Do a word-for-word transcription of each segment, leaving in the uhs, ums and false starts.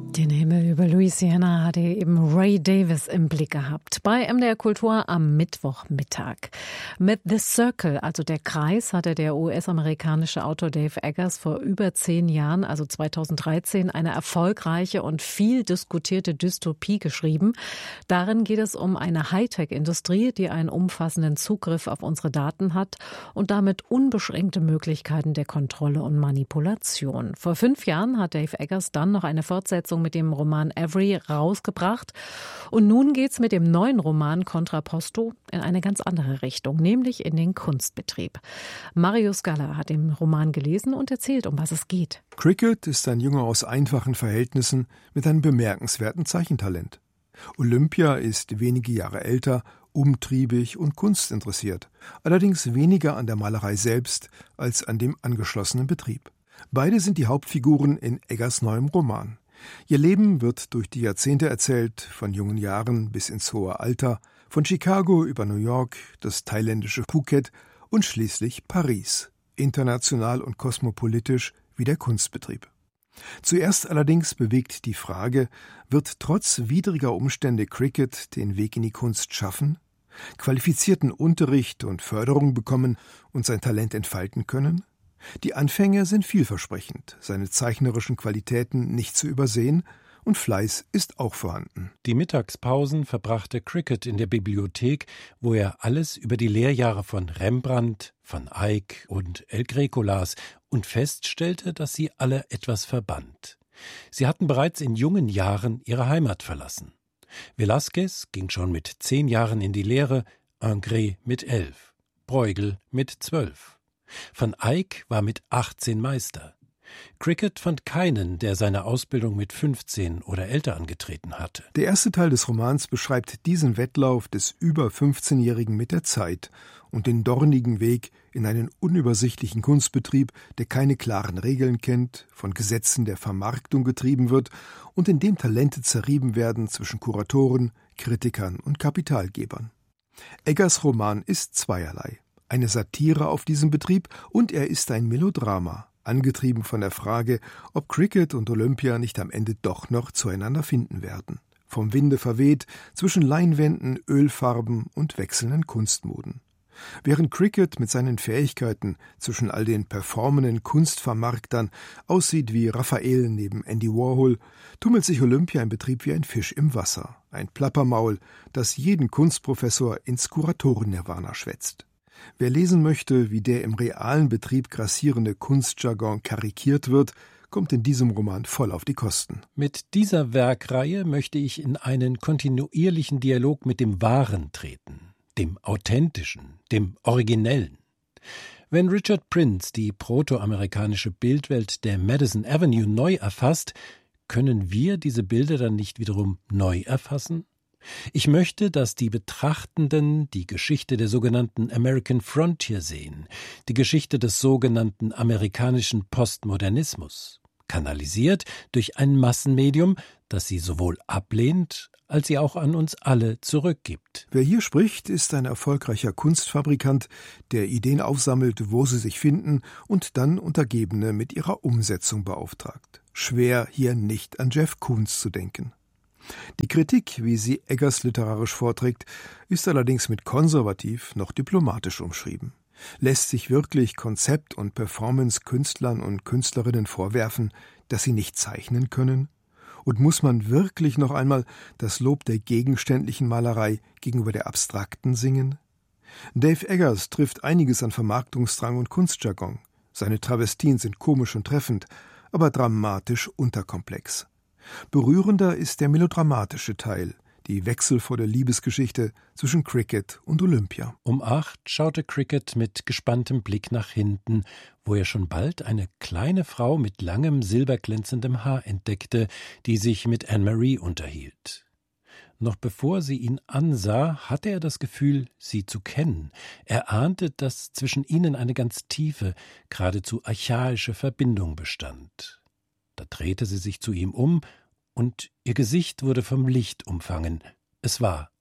Den Himmel über Louisiana hatte eben Ray Davies im Blick gehabt. Bei M D R Kultur am Mittwochmittag. Mit The Circle, also der Kreis, hatte der U S-amerikanische Autor Dave Eggers vor über zehn Jahren, also zweitausenddreizehn, eine erfolgreiche und viel diskutierte Dystopie geschrieben. Darin geht es um eine Hightech-Industrie, die einen umfassenden Zugriff auf unsere Daten hat und damit unbeschränkte Möglichkeiten der Kontrolle und Manipulation. Vor fünf Jahren hat Dave Eggers dann noch eine Fortsetzung mit dem Roman Avery rausgebracht. Und nun geht's mit dem neuen Roman Contrapposto in eine ganz andere Richtung, nämlich in den Kunstbetrieb. Mario Scala hat den Roman gelesen und erzählt, um was es geht. Cricket ist ein Junge aus einfachen Verhältnissen mit einem bemerkenswerten Zeichentalent. Olympia ist wenige Jahre älter, umtriebig und kunstinteressiert, allerdings weniger an der Malerei selbst als an dem angeschlossenen Betrieb. Beide sind die Hauptfiguren in Eggers neuem Roman. Ihr Leben wird durch die Jahrzehnte erzählt, von jungen Jahren bis ins hohe Alter, von Chicago über New York, das thailändische Phuket und schließlich Paris, international und kosmopolitisch wie der Kunstbetrieb. Zuerst allerdings bewegt die Frage, wird trotz widriger Umstände Cricket den Weg in die Kunst schaffen, qualifizierten Unterricht und Förderung bekommen und sein Talent entfalten können? Die Anfänge sind vielversprechend, seine zeichnerischen Qualitäten nicht zu übersehen und Fleiß ist auch vorhanden. Die Mittagspausen verbrachte Cricket in der Bibliothek, wo er alles über die Lehrjahre von Rembrandt, Van Eyck und El Greco las und feststellte, dass sie alle etwas verband. Sie hatten bereits in jungen Jahren ihre Heimat verlassen. Velázquez ging schon mit zehn Jahren in die Lehre, Ingres mit elf, Bruegel mit zwölf. Van Eyck war mit achtzehn Meister. Cricket fand keinen, der seine Ausbildung mit fünfzehn oder älter angetreten hatte. Der erste Teil des Romans beschreibt diesen Wettlauf des über fünfzehnjährigen mit der Zeit und den dornigen Weg in einen unübersichtlichen Kunstbetrieb, der keine klaren Regeln kennt, von Gesetzen der Vermarktung getrieben wird und in dem Talente zerrieben werden zwischen Kuratoren, Kritikern und Kapitalgebern. Eggers Roman ist zweierlei. Eine Satire auf diesen Betrieb und er ist ein Melodrama, angetrieben von der Frage, ob Cricket und Olympia nicht am Ende doch noch zueinander finden werden. Vom Winde verweht, zwischen Leinwänden, Ölfarben und wechselnden Kunstmoden. Während Cricket mit seinen Fähigkeiten zwischen all den performenden Kunstvermarktern aussieht wie Raphael neben Andy Warhol, tummelt sich Olympia im Betrieb wie ein Fisch im Wasser, ein Plappermaul, das jeden Kunstprofessor ins Kuratoren-Nirvana schwätzt. Wer lesen möchte, wie der im realen Betrieb grassierende Kunstjargon karikiert wird, kommt in diesem Roman voll auf die Kosten. Mit dieser Werkreihe möchte ich in einen kontinuierlichen Dialog mit dem Wahren treten, dem Authentischen, dem Originellen. Wenn Richard Prince die protoamerikanische Bildwelt der Madison Avenue neu erfasst, können wir diese Bilder dann nicht wiederum neu erfassen? Ich möchte, dass die Betrachtenden die Geschichte der sogenannten American Frontier sehen, die Geschichte des sogenannten amerikanischen Postmodernismus, kanalisiert durch ein Massenmedium, das sie sowohl ablehnt, als sie auch an uns alle zurückgibt. Wer hier spricht, ist ein erfolgreicher Kunstfabrikant, der Ideen aufsammelt, wo sie sich finden und dann Untergebene mit ihrer Umsetzung beauftragt. Schwer, hier nicht an Jeff Koons zu denken. Die Kritik, wie sie Eggers literarisch vorträgt, ist allerdings mit konservativ noch diplomatisch umschrieben. Lässt sich wirklich Konzept- und Performance-Künstlern und Künstlerinnen vorwerfen, dass sie nicht zeichnen können? Und muss man wirklich noch einmal das Lob der gegenständlichen Malerei gegenüber der abstrakten singen? Dave Eggers trifft einiges an Vermarktungsdrang und Kunstjargon. Seine Travestien sind komisch und treffend, aber dramatisch unterkomplex. Berührender ist der melodramatische Teil, die wechselvolle Liebesgeschichte zwischen Cricket und Olympia. Um acht schaute Cricket mit gespanntem Blick nach hinten, wo er schon bald eine kleine Frau mit langem, silberglänzendem Haar entdeckte, die sich mit Anne-Marie unterhielt. Noch bevor sie ihn ansah, hatte er das Gefühl, sie zu kennen. Er ahnte, dass zwischen ihnen eine ganz tiefe, geradezu archaische Verbindung bestand. Da drehte sie sich zu ihm um, und ihr Gesicht wurde vom Licht umfangen. Es war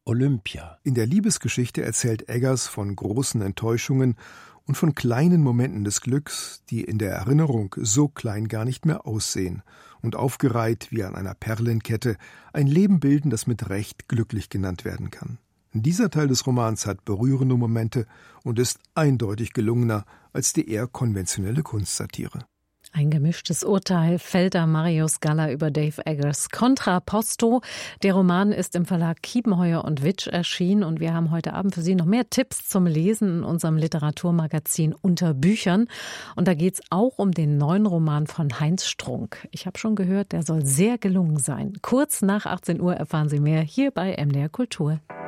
Olympia. In der Liebesgeschichte erzählt Eggers von großen Enttäuschungen und von kleinen Momenten des Glücks, die in der Erinnerung so klein gar nicht mehr aussehen und aufgereiht wie an einer Perlenkette ein Leben bilden, das mit Recht glücklich genannt werden kann. Dieser Teil des Romans hat berührende Momente und ist eindeutig gelungener als die eher konventionelle Kunstsatire. Ein gemischtes Urteil fällt da Marius Galler über Dave Eggers Contra Posto. Der Roman ist im Verlag Kiepenheuer und Witsch erschienen und wir haben heute Abend für Sie noch mehr Tipps zum Lesen in unserem Literaturmagazin Unter Büchern. Und da geht's auch um den neuen Roman von Heinz Strunk. Ich habe schon gehört, der soll sehr gelungen sein. Kurz nach achtzehn Uhr erfahren Sie mehr hier bei M D R Kultur.